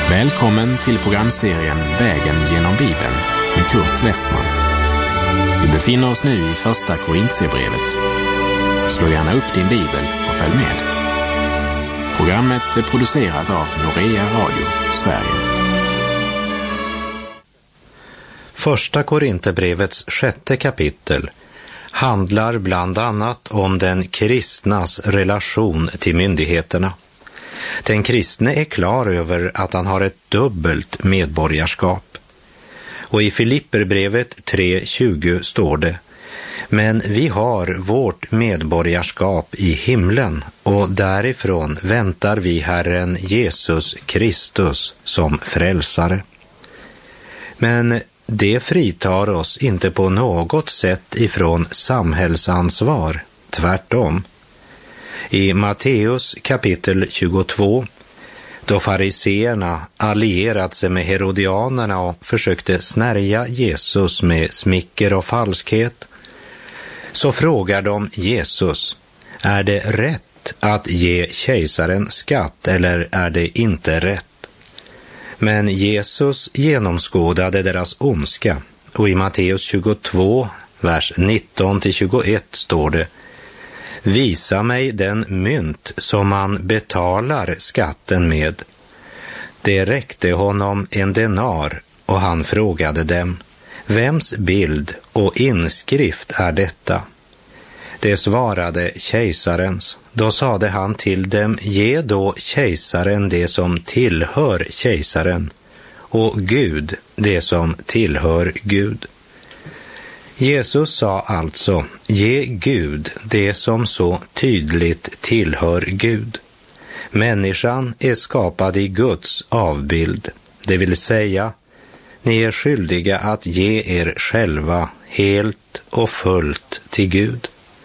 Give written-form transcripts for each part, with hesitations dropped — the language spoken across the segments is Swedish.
Välkommen till programserien Vägen genom Bibeln med Kurt Westman. Vi befinner oss nu i första Korintierbrevet. Slå gärna upp din bibel och följ med. Programmet är producerat av Norea Radio, Sverige. Första Korinthierbrevets 6:e kapitel handlar bland annat om den kristnas relation till myndigheterna. Den kristne är klar över att han har ett dubbelt medborgarskap. Och i Filipperbrevet 3:20 står det: Men vi har vårt medborgarskap i himlen och därifrån väntar vi Herren Jesus Kristus som frälsare. Men det fritar oss inte på något sätt ifrån samhällsansvar, tvärtom. I Matteus kapitel 22, då fariseerna allierat sig med herodianerna och försökte snärja Jesus med smicker och falskhet, så frågar de Jesus: är det rätt att ge kejsaren skatt eller är det inte rätt? Men Jesus genomskådade deras ondska, och i Matteus 22, vers 19-21 står det: Visa mig den mynt som man betalar skatten med. Det räckte honom en denar, och han frågade dem: Vems bild och inskrift är detta? Det svarade kejsarens. Då sade han till dem: Ge då kejsaren det som tillhör kejsaren, och Gud det som tillhör Gud. Jesus sa alltså: ge Gud det som så tydligt tillhör Gud. Människan är skapad i Guds avbild, det vill säga, ni är skyldiga att ge er själva helt och fullt till Gud.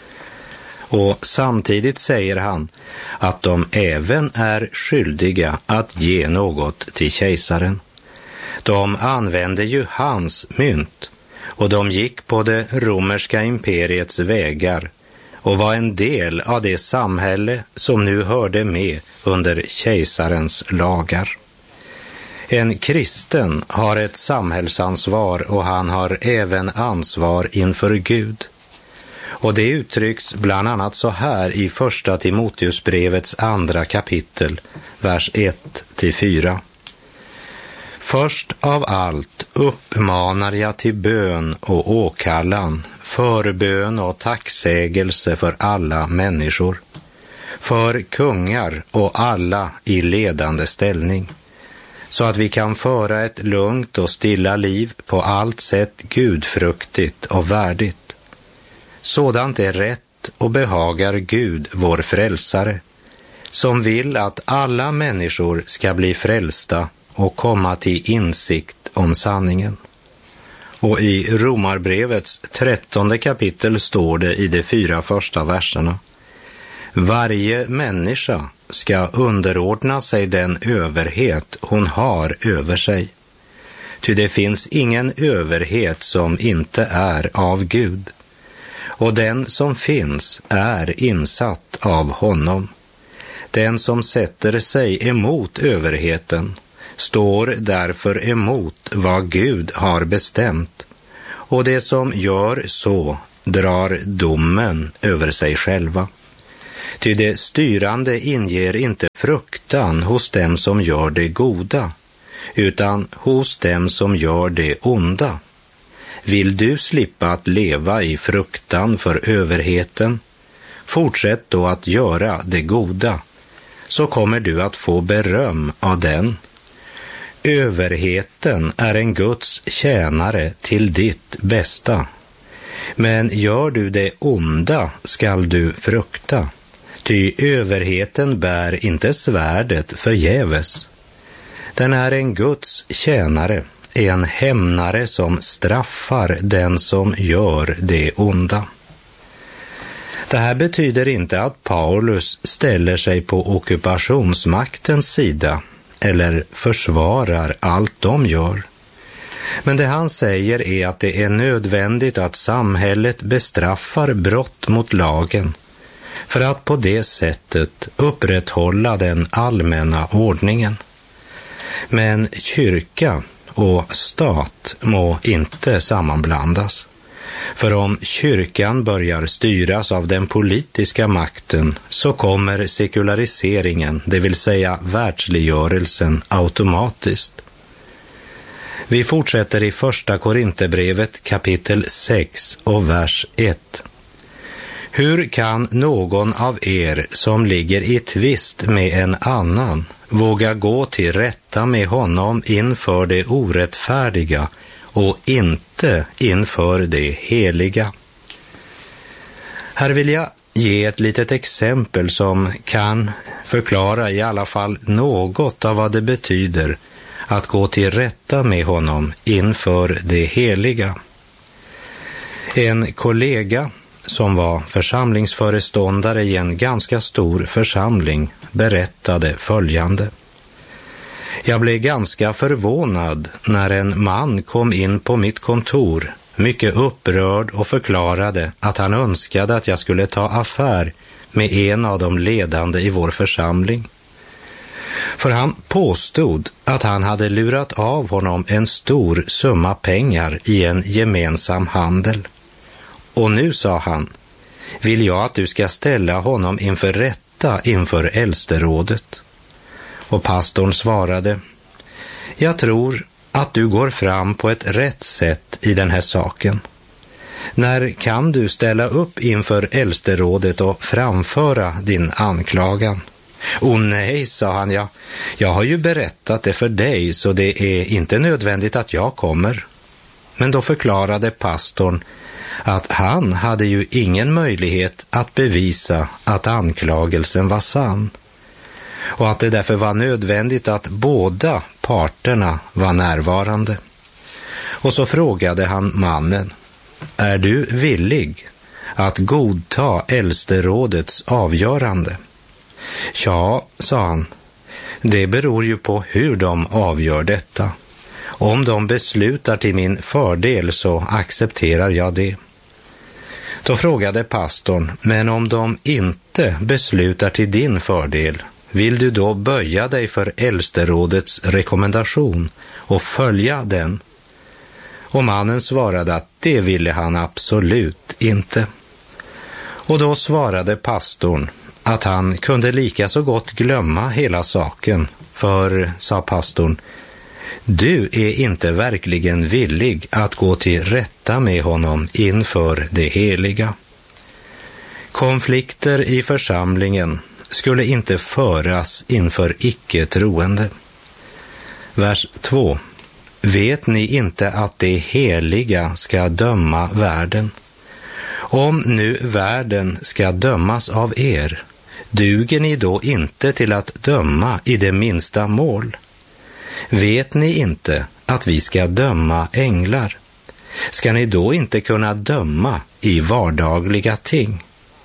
Och samtidigt säger han att de även är skyldiga att ge något till kejsaren. De använde ju hans mynt, och de gick på det romerska imperiets vägar och var en del av det samhälle som nu hörde med under kejsarens lagar. En kristen har ett samhällsansvar, och han har även ansvar inför Gud. Och det uttrycks bland annat så här i första Timoteusbrevets 2 kapitel, vers 1-4. Först av allt uppmanar jag till bön och åkallan, förbön och tacksägelse för alla människor, för kungar och alla i ledande ställning, så att vi kan föra ett lugnt och stilla liv på allt sätt gudfruktigt och värdigt. Sådant är rätt och behagar Gud, vår frälsare, som vill att alla människor ska bli frälsta och komma till insikt om sanningen. Och i Romarbrevets 13:e kapitel står det i de 4 första verserna: varje människa ska underordna sig den överhet hon har över sig. Ty det finns ingen överhet som inte är av Gud, och den som finns är insatt av honom. Den som sätter sig emot överheten står därför emot vad Gud har bestämt, och det som gör så drar domen över sig själva. Ty det styrande inger inte fruktan hos dem som gör det goda, utan hos dem som gör det onda. Vill du slippa att leva i fruktan för överheten, fortsätt då att göra det goda, så kommer du att få beröm av den. Överheten är en Guds tjänare till ditt bästa. Men gör du det onda skall du frukta, ty överheten bär inte svärdet förgäves. Den är en Guds tjänare, en hämnare som straffar den som gör det onda. Det här betyder inte att Paulus ställer sig på ockupationsmaktens sida eller försvarar allt de gör. Men det han säger är att det är nödvändigt att samhället bestraffar brott mot lagen för att på det sättet upprätthålla den allmänna ordningen. Men kyrka och stat må inte sammanblandas. För om kyrkan börjar styras av den politiska makten så kommer sekulariseringen, det vill säga världsliggörelsen, automatiskt. Vi fortsätter i första Korinthierbrevet kapitel 6 och vers 1. Hur kan någon av er som ligger i tvist med en annan våga gå till rätta med honom inför det orättfärdiga och inte inför det heliga? Här vill jag ge ett litet exempel som kan förklara i alla fall något av vad det betyder att gå till rätta med honom inför det heliga. En kollega som var församlingsföreståndare i en ganska stor församling berättade följande. Jag blev ganska förvånad när en man kom in på mitt kontor, mycket upprörd, och förklarade att han önskade att jag skulle ta affär med en av de ledande i vår församling. För han påstod att han hade lurat av honom en stor summa pengar i en gemensam handel. Och nu, sa han, vill jag att du ska ställa honom inför rätta inför äldsterådet. Och pastorn svarade, jag tror att du går fram på ett rätt sätt i den här saken. När kan du ställa upp inför äldsterådet och framföra din anklagan? Nej, sa han, jag har ju berättat det för dig, så det är inte nödvändigt att jag kommer. Men då förklarade pastorn att han hade ju ingen möjlighet att bevisa att anklagelsen var sann, och att det därför var nödvändigt att båda parterna var närvarande. Och så frågade han mannen, är du villig att godta äldsterådets avgörande? Ja, sa han, det beror ju på hur de avgör detta. Om de beslutar till min fördel så accepterar jag det. Då frågade pastorn, men om de inte beslutar till din fördel, vill du då böja dig för äldsterådets rekommendation och följa den? Och mannen svarade att det ville han absolut inte. Och då svarade pastorn att han kunde lika så gott glömma hela saken, för, sa pastorn, du är inte verkligen villig att gå till rätta med honom inför det heliga. Konflikter i församlingen skulle inte föras inför icke-troende. Vers 2. Vet ni inte att det heliga ska döma världen? Om nu världen ska dömas av er, duger ni då inte till att döma i det minsta mål? Vet ni inte att vi ska döma änglar? Ska ni då inte kunna döma i vardagliga ting?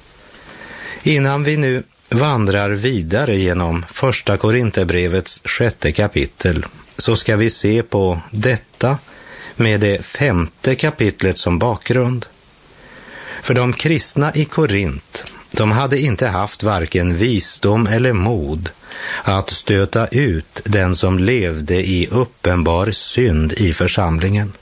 Innan vi nu vandrar vidare genom första Korinthierbrevets 6:e kapitel så ska vi se på detta med det 5:e kapitlet som bakgrund. För de kristna i Korint, de hade inte haft varken visdom eller mod att stöta ut den som levde i uppenbar synd i församlingen.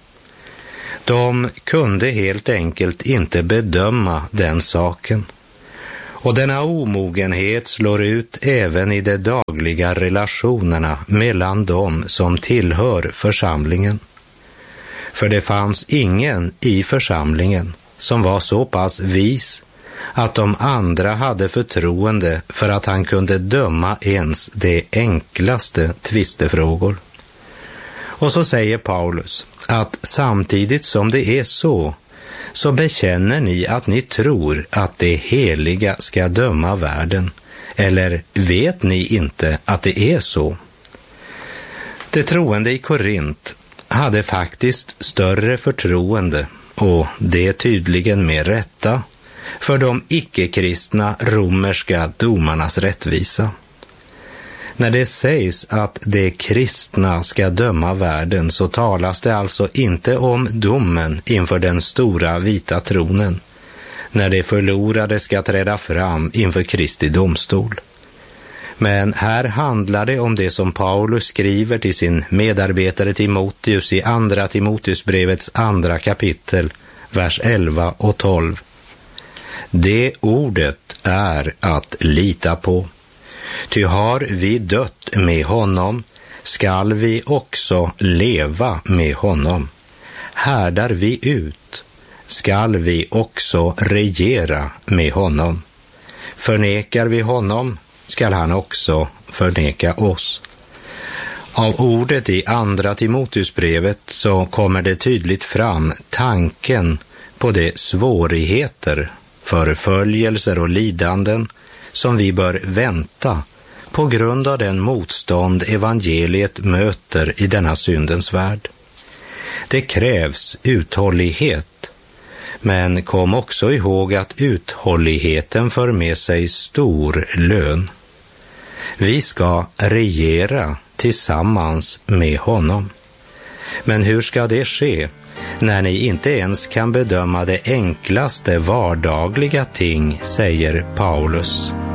De kunde helt enkelt inte bedöma den saken. Och denna omogenhet slår ut även i de dagliga relationerna mellan dem som tillhör församlingen. För det fanns ingen i församlingen som var så pass vis att de andra hade förtroende för att han kunde döma ens de enklaste tvistefrågor. Och så säger Paulus att samtidigt som det är så bekänner ni att ni tror att det heliga ska döma världen. Eller vet ni inte att det är så? De troende i Korint hade faktiskt större förtroende, och det tydligen med rätta, för de icke-kristna romerska domarnas rättvisa. När det sägs att de kristna ska döma världen så talas det alltså inte om domen inför den stora vita tronen, när de förlorade ska träda fram inför Kristi domstol. Men här handlar det om det som Paulus skriver till sin medarbetare Timoteus i andra Timoteusbrevets 2 kapitel, vers 11 och 12. Det ordet är att lita på. Ty har vi dött med honom, skall vi också leva med honom. Härdar vi ut, skall vi också regera med honom. Förnekar vi honom, skall han också förneka oss. Av ordet i andra Timoteusbrevet så kommer det tydligt fram tanken på de svårigheter, förföljelser och lidanden som vi bör vänta på grund av den motstånd evangeliet möter i denna syndens värld. Det krävs uthållighet, men kom också ihåg att uthålligheten för med sig stor lön. Vi ska regera tillsammans med honom. Men hur ska det ske när ni inte ens kan bedöma det enklaste vardagliga ting, säger Paulus.